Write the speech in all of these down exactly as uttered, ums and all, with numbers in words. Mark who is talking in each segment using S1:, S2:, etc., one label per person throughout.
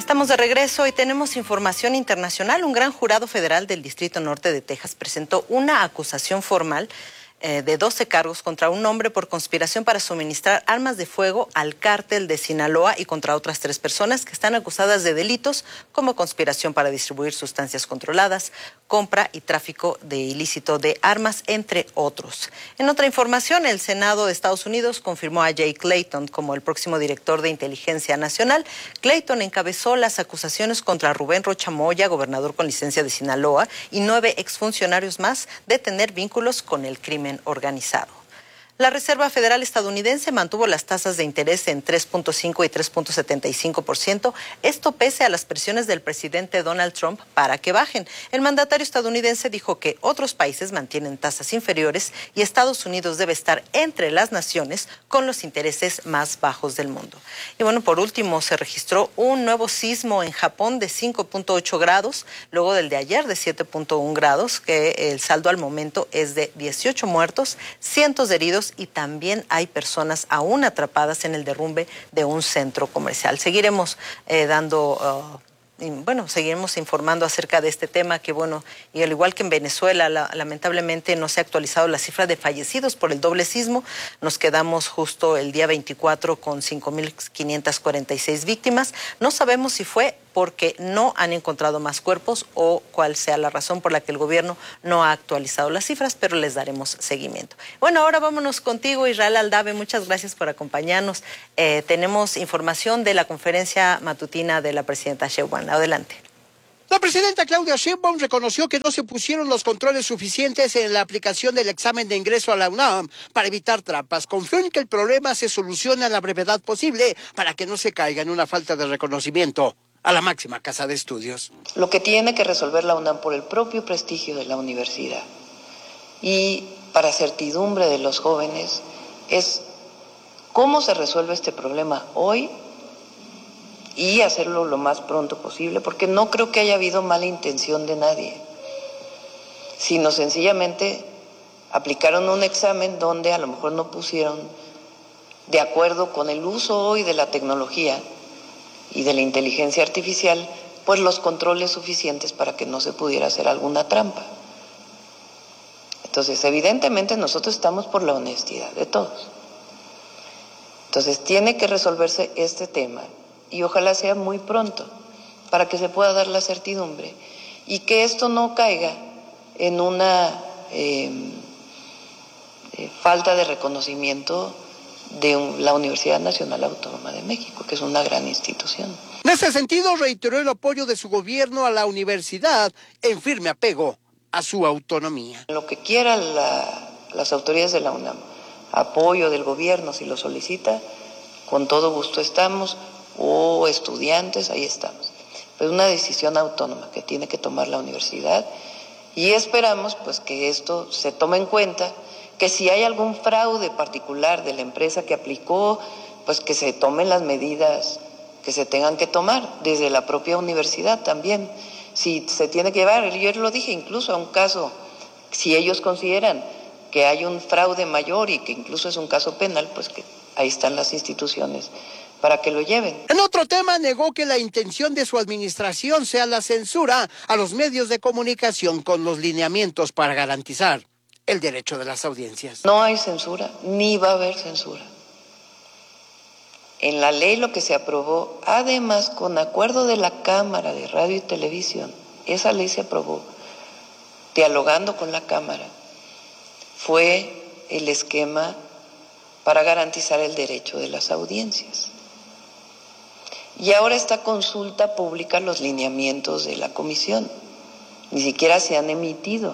S1: Estamos de regreso y tenemos información internacional. Un gran jurado federal del Distrito Norte de Texas presentó una acusación formal eh, de doce cargos contra un hombre por conspiración para suministrar armas de fuego al cártel de Sinaloa y contra otras tres personas que están acusadas de delitos como conspiración para distribuir sustancias controladas, compra y tráfico de ilícito de armas, entre otros. En otra información, el Senado de Estados Unidos confirmó a Jay Clayton como el próximo director de Inteligencia Nacional. Clayton encabezó las acusaciones contra Rubén Rocha Moya, gobernador con licencia de Sinaloa, y nueve exfuncionarios más de tener vínculos con el crimen organizado. La Reserva Federal estadounidense mantuvo las tasas de interés en tres punto cinco y tres punto setenta y cinco por ciento, esto pese a las presiones del presidente Donald Trump para que bajen. El mandatario estadounidense dijo que otros países mantienen tasas inferiores y Estados Unidos debe estar entre las naciones con los intereses más bajos del mundo. Y bueno, por último, se registró un nuevo sismo en Japón de cinco punto ocho grados, luego del de ayer de siete punto uno grados, que el saldo al momento es de dieciocho muertos, cientos de heridos, y también hay personas aún atrapadas en el derrumbe de un centro comercial. Seguiremos eh, dando... Uh, Y bueno, seguiremos informando acerca de este tema que, bueno, y al igual que en Venezuela, la, lamentablemente no se ha actualizado la cifra de fallecidos por el doble sismo. Nos quedamos justo el día veinticuatro con cinco mil quinientas cuarenta y seis víctimas. No sabemos si fue porque no han encontrado más cuerpos o cuál sea la razón por la que el gobierno no ha actualizado las cifras, pero les daremos seguimiento. Bueno, ahora vámonos contigo, Israel Aldave. Muchas gracias por acompañarnos. Eh, tenemos información de la conferencia matutina de la presidenta Sheinbaum. Adelante.
S2: La presidenta Claudia Sheinbaum reconoció que no se pusieron los controles suficientes en la aplicación del examen de ingreso a la UNAM para evitar trampas. Confió en que el problema se solucione a la brevedad posible para que no se caiga en una falta de reconocimiento a la máxima casa de estudios.
S3: Lo que tiene que resolver la UNAM por el propio prestigio de la universidad y para certidumbre de los jóvenes es cómo se resuelve este problema hoy y hacerlo lo más pronto posible, porque no creo que haya habido mala intención de nadie, sino sencillamente aplicaron un examen donde a lo mejor no pusieron de acuerdo con el uso hoy de la tecnología y de la inteligencia artificial, pues los controles suficientes para que no se pudiera hacer alguna trampa. Entonces, evidentemente nosotros estamos por la honestidad de todos. Entonces, tiene que resolverse este tema y ojalá sea muy pronto para que se pueda dar la certidumbre y que esto no caiga en una eh, eh, falta de reconocimiento de un, la Universidad Nacional Autónoma de México, que es una gran institución.
S2: En ese sentido, reiteró el apoyo de su gobierno a la universidad en firme apego a su autonomía.
S3: Lo que quieran la, las autoridades de la UNAM, apoyo del gobierno si lo solicita, con todo gusto estamos, o estudiantes, ahí estamos. Pero es una decisión autónoma que tiene que tomar la universidad y esperamos pues que esto se tome en cuenta, que si hay algún fraude particular de la empresa que aplicó, pues que se tomen las medidas que se tengan que tomar desde la propia universidad también. Si se tiene que llevar, yo lo dije, incluso a un caso, si ellos consideran que hay un fraude mayor y que incluso es un caso penal, pues que ahí están las instituciones para que lo lleven.
S2: En otro tema, negó que la intención de su administración sea la censura a los medios de comunicación con los lineamientos para garantizar el derecho de las audiencias.
S3: No hay censura, ni va a haber censura. En la ley lo que se aprobó, además con acuerdo de la Cámara de Radio y Televisión, esa ley se aprobó dialogando con la Cámara, fue el esquema para garantizar el derecho de las audiencias. Y ahora esta consulta pública, los lineamientos de la comisión, ni siquiera se han emitido.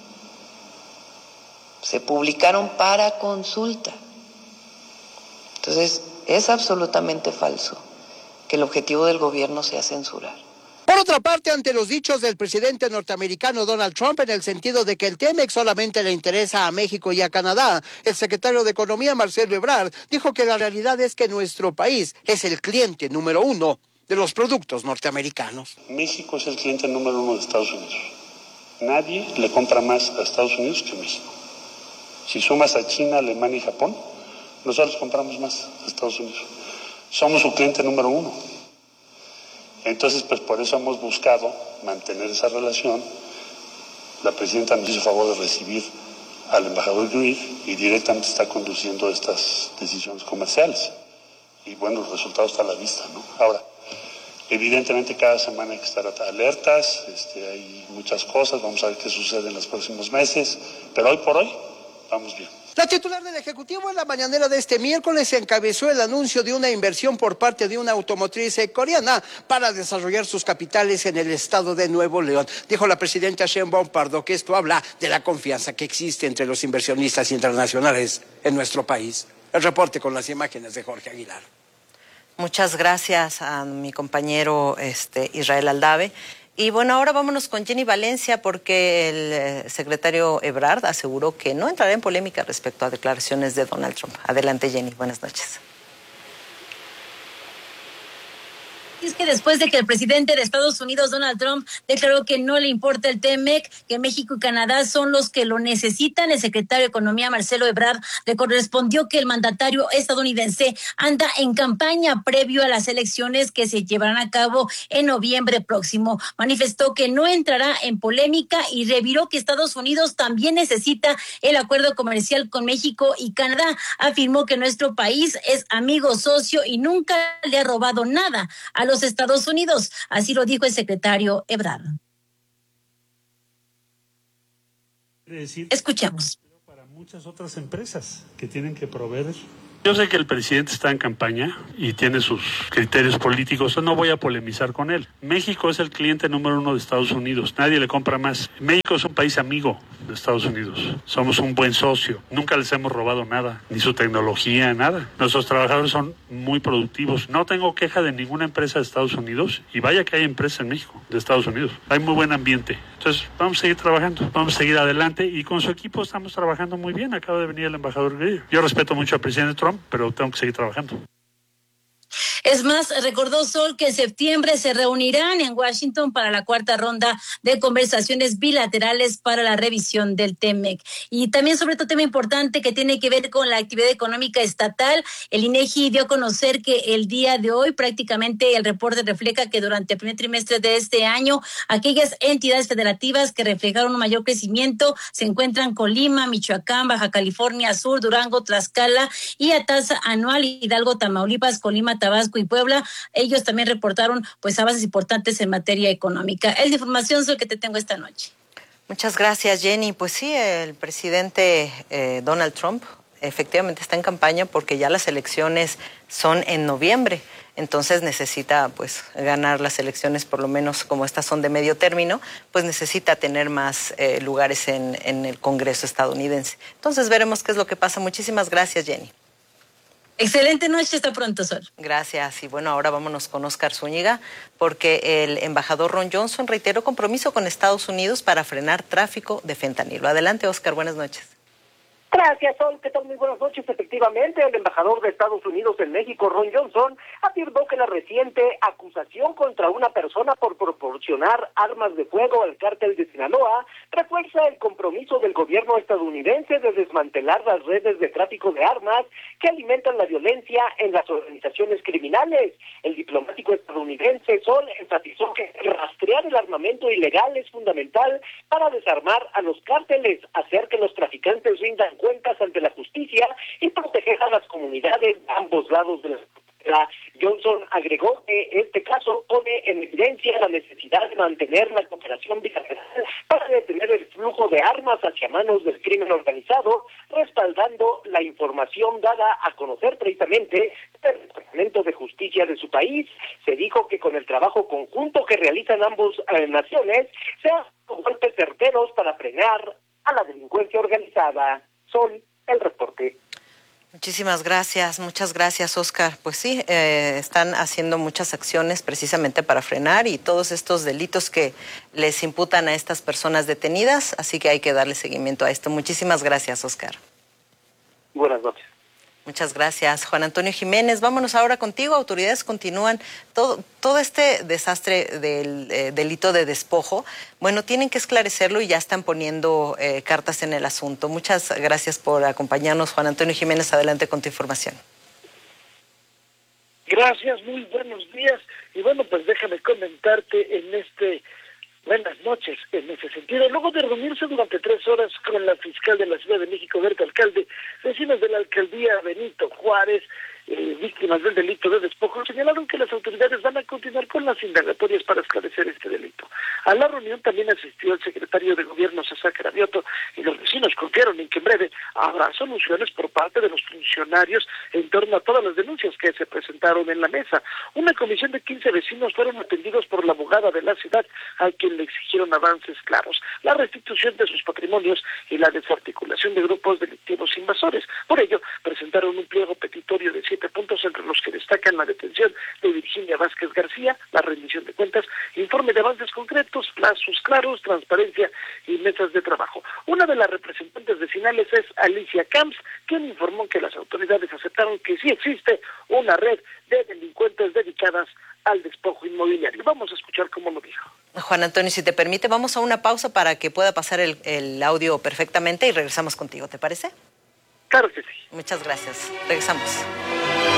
S3: Se publicaron para consulta. Entonces, es absolutamente falso que el objetivo del gobierno sea censurar.
S2: Por otra parte, ante los dichos del presidente norteamericano Donald Trump en el sentido de que el TEMEC solamente le interesa a México y a Canadá, el secretario de Economía, Marcelo Ebrard, dijo que la realidad es que nuestro país es el cliente número uno de los productos norteamericanos.
S4: México es el cliente número uno de Estados Unidos. Nadie le compra más a Estados Unidos que a México. Si sumas a China, Alemania y Japón, nosotros compramos más a Estados Unidos. Somos su cliente número uno. Entonces, pues por eso hemos buscado mantener esa relación. La presidenta nos hizo favor de recibir al embajador Greer y directamente está conduciendo estas decisiones comerciales. Y bueno, los resultados están a la vista, ¿no? Ahora, evidentemente cada semana hay que estar alertas, este, hay muchas cosas, vamos a ver qué sucede en los próximos meses, pero hoy por hoy vamos bien.
S2: La titular del Ejecutivo en la mañanera de este miércoles encabezó el anuncio de una inversión por parte de una automotriz coreana para desarrollar sus capitales en el estado de Nuevo León. Dijo la presidenta Sheinbaum Pardo que esto habla de la confianza que existe entre los inversionistas internacionales en nuestro país. El reporte con las imágenes de Jorge Aguilar.
S1: Muchas gracias a mi compañero este, Israel Aldave. Y bueno, ahora vámonos con Jenny Valencia porque el eh, secretario Ebrard aseguró que no entrará en polémica respecto a declaraciones de Donald Trump. Adelante, Jenny. Buenas noches.
S5: Es que después de que el presidente de Estados Unidos, Donald Trump, declaró que no le importa el T M E C, que México y Canadá son los que lo necesitan, el secretario de Economía, Marcelo Ebrard, le correspondió que el mandatario estadounidense anda en campaña previo a las elecciones que se llevarán a cabo en noviembre próximo. Manifestó que no entrará en polémica y reviró que Estados Unidos también necesita el acuerdo comercial con México y Canadá. Afirmó que nuestro país es amigo, socio y nunca le ha robado nada a los Estados Unidos. Así lo dijo el secretario Ebrard. Escuchemos.
S4: Para muchas otras empresas que tienen que proveer. Yo sé que el presidente está en campaña y tiene sus criterios políticos, no voy a polemizar con él. México es el cliente número uno de Estados Unidos, nadie le compra más. México es un país amigo de Estados Unidos, somos un buen socio, nunca les hemos robado nada, ni su tecnología, nada. Nuestros trabajadores son muy productivos, no tengo queja de ninguna empresa de Estados Unidos y vaya que hay empresas en México, de Estados Unidos. Hay muy buen ambiente, entonces vamos a seguir trabajando, vamos a seguir adelante y con su equipo estamos trabajando muy bien. Acaba de venir el embajador Greer. Yo respeto mucho al presidente Trump, pero tengo que seguir trabajando.
S5: Es más, recordó Sol que en septiembre se reunirán en Washington para la cuarta ronda de conversaciones bilaterales para la revisión del T M E C. Y también sobre otro tema importante que tiene que ver con la actividad económica estatal, el INEGI dio a conocer que el día de hoy prácticamente el reporte refleja que durante el primer trimestre de este año aquellas entidades federativas que reflejaron un mayor crecimiento se encuentran Colima, Michoacán, Baja California Sur, Durango, Tlaxcala y a tasa anual Hidalgo, Tamaulipas, Colima, Tabasco y Puebla. Ellos también reportaron pues avances importantes en materia económica. Es la información que te tengo esta noche.
S1: Muchas gracias, Jenny. Pues sí, el presidente eh, Donald Trump efectivamente está en campaña porque ya las elecciones son en noviembre. Entonces necesita pues ganar las elecciones, por lo menos como estas son de medio término, pues necesita tener más eh, lugares en, en el Congreso estadounidense. Entonces veremos qué es lo que pasa. Muchísimas gracias, Jenny.
S5: Excelente noche, hasta pronto, Sol.
S1: Gracias. Y bueno, ahora vámonos con Oscar Zúñiga, porque el embajador Ron Johnson reiteró compromiso con Estados Unidos para frenar tráfico de fentanilo. Adelante, Oscar, buenas noches.
S6: Gracias, Sol. ¿Qué tal? Muy buenas noches. Efectivamente, el embajador de Estados Unidos en México, Ron Johnson, afirmó que la reciente acusación contra una persona por proporcionar armas de fuego al cártel de Sinaloa refuerza el compromiso del gobierno estadounidense de desmantelar las redes de tráfico de armas que alimentan la violencia en las organizaciones criminales. El diplomático estadounidense, Sol, enfatizó que rastrear el armamento ilegal es fundamental para desarmar a los cárteles, hacer que los traficantes rindan cuentas ante la justicia y proteger a las comunidades de ambos lados de la frontera. Johnson agregó que este caso pone en evidencia la necesidad de mantener la cooperación bilateral para detener el flujo de armas hacia manos del crimen organizado, respaldando la información dada a conocer precisamente del Departamento de Justicia de su país. Se dijo que con el trabajo conjunto que realizan ambos eh, naciones se han dado golpes certeros para frenar a la delincuencia organizada. Sol, el reporte.
S1: Muchísimas gracias, muchas gracias, Oscar. Pues sí, eh, están haciendo muchas acciones precisamente para frenar y todos estos delitos que les imputan a estas personas detenidas, así que hay que darle seguimiento a esto. Muchísimas gracias, Oscar.
S6: Buenas noches.
S1: Muchas gracias, Juan Antonio Jiménez. Vámonos ahora contigo. Autoridades continúan todo, todo este desastre del eh, delito de despojo. Bueno, tienen que esclarecerlo y ya están poniendo eh, cartas en el asunto. Muchas gracias por acompañarnos, Juan Antonio Jiménez. Adelante con tu información.
S7: Gracias, muy buenos días. Y bueno, pues déjame comentarte en este... Buenas noches, en ese sentido. Luego de reunirse durante tres horas con la fiscal de la Ciudad de México, Berta Alcalde, vecinos de la alcaldía Benito Juárez, eh, víctimas del delito de despojo, señalaron que las autoridades van a continuar con las indagatorias para esclarecer este delito. A la reunión también asistió el secretario de Gobierno, César Cravioto, y los vecinos confiaron en que en breve habrá soluciones por parte de los funcionarios en torno a todas las denuncias que se presentaron en la mesa. Una comisión de quince vecinos fueron atendidos por la abogada de la ciudad, a quien le exigieron avances claros, la restitución de sus patrimonios y la desarticulación de grupos delictivos invasores. Por ello, presentaron un pliego petitorio de siete puntos, entre los que destacan la detención de Virginia Vázquez García, la rendición de cuentas, informe de avances concretos, plazos claros, transparencia y mesas de trabajo. Una de las representantes vecinales es Alicia Camps, quien informó que las autoridades aceptaron que sí existe una red de delincuentes dedicadas al despojo inmobiliario. Vamos a escuchar cómo lo dijo.
S1: Juan Antonio, si te permite, vamos a una pausa para que pueda pasar el, el audio perfectamente y regresamos contigo, ¿te parece?
S7: Claro que sí.
S1: Muchas gracias. Regresamos.